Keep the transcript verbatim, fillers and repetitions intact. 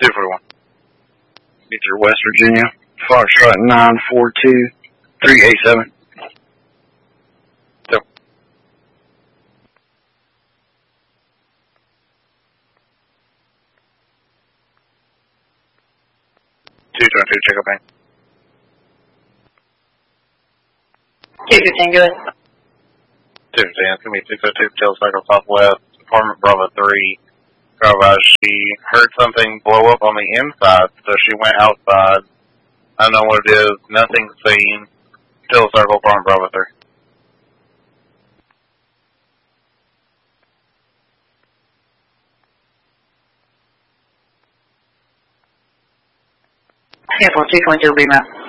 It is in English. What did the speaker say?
two forty-one. Get your West Virginia. Foxtrot nine four two three eight seven. Yep. two twenty-two, check up bank. two fifteen, go ahead. two fifteen, it's going to be six oh two Tail Cycle Southwest, apartment Bravo three. She heard something blow up on the inside, so she went outside. I don't know what it is. Nothing seen. Still circle from Bravo three. Careful, two twenty-two will be around.